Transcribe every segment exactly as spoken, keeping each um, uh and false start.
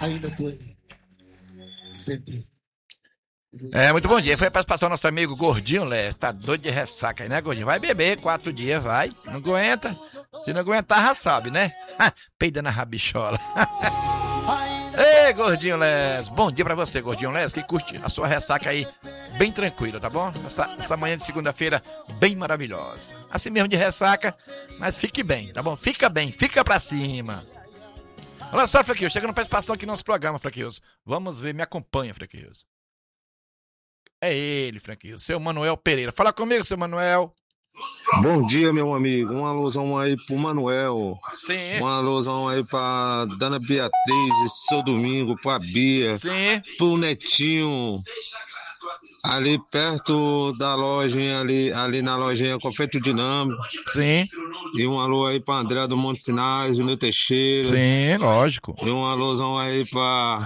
Ainda tô aí. Sempre. É, muito bom dia. Foi a participação do nosso amigo Gordinho Leste. Tá doido de ressaca aí, né, Gordinho? Vai beber quatro dias, vai. Não aguenta. Se não aguentar, já sabe, né? Peida na rabichola. Ei, Gordinho Les, bom dia pra você, Gordinho Les, que curte a sua ressaca aí bem tranquila, tá bom? Essa, essa manhã de segunda-feira bem maravilhosa. Assim mesmo de ressaca, mas fique bem, tá bom? Fica bem, fica pra cima. Olha só, Fraquioso, chegando pra participação aqui no nosso programa, Fraquioso. Vamos ver, me acompanha, Fraquioso. É ele, Fraquioso, seu Manuel Pereira. Fala comigo, seu Manuel. Bom dia, meu amigo. Um alusão aí pro Manuel. Sim. Um alusão aí pra Dana Beatriz, seu Domingo, pra Bia. Sim. Pro Netinho. Ali perto da lojinha, ali, ali na lojinha Confeito Dinâmico. Sim. E um alô aí pra André do Monte Sinais, Júnior Teixeira. Sim, lógico. E um alôzão aí pra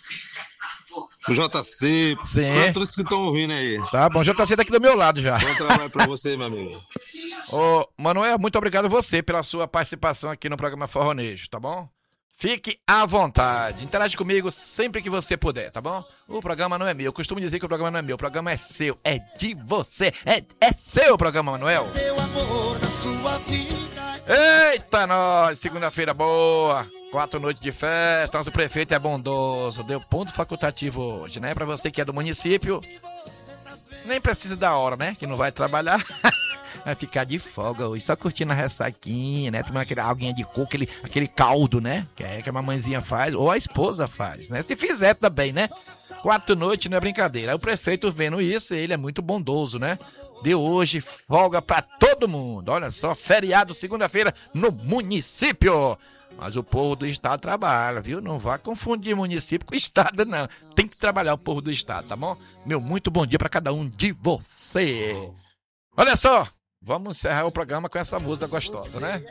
o J C, sim. Pra todos que estão ouvindo aí. Tá bom, o J C tá aqui do meu lado já. Bom trabalho pra você, meu amigo. Ô, Manuel, muito obrigado a você pela sua participação aqui no programa Forronejo, tá bom? Fique à vontade, interage comigo sempre que você puder, tá bom? O programa não é meu, eu costumo dizer que o programa não é meu, o programa é seu, é de você, é, é seu o programa, Manuel. Meu amor na sua vida. Eita, nós, segunda-feira boa, quatro noites de festa, nosso prefeito é bondoso, deu ponto facultativo hoje, né? Pra você que é do município, nem precisa da hora, né? Que não vai trabalhar, vai ficar de folga hoje, só curtindo a ressaquinha, né? Tomando aquele aguinha de coco, aquele, aquele caldo, né? Que é que a mamãezinha faz, ou a esposa faz, né? Se fizer também, né? Quatro noites não é brincadeira. Aí o prefeito vendo isso, ele é muito bondoso, né? Deu hoje folga pra todo mundo. Olha só, feriado segunda-feira no município. Mas o povo do estado trabalha, viu? Não vá confundir município com estado, não. Tem que trabalhar o povo do estado, tá bom? Meu muito bom dia pra cada um de você. Olha só, vamos encerrar o programa com essa música gostosa, né?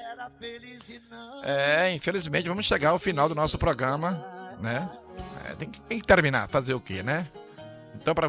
É, infelizmente vamos chegar ao final do nosso programa, né? É, tem que, tem que terminar, fazer o quê, né? Então, pra